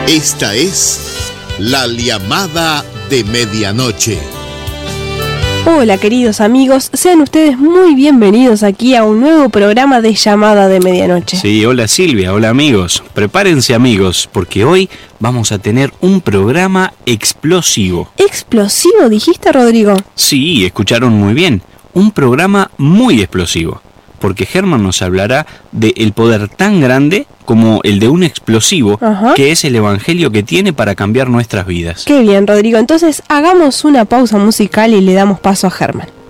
Esta es La Llamada de Medianoche. Hola queridos amigos, sean ustedes muy bienvenidos aquí a un nuevo programa de Llamada de Medianoche. Sí, hola Silvia, hola amigos. Prepárense amigos, porque hoy vamos a tener un programa explosivo. ¿Explosivo dijiste, Rodrigo? Sí, escucharon muy bien. Un programa muy explosivo. Porque Germán nos hablará del poder tan grande como el de un explosivo, que es el evangelio que tiene para cambiar nuestras vidas. Qué bien, Rodrigo. Entonces hagamos una pausa musical y le damos paso a Germán.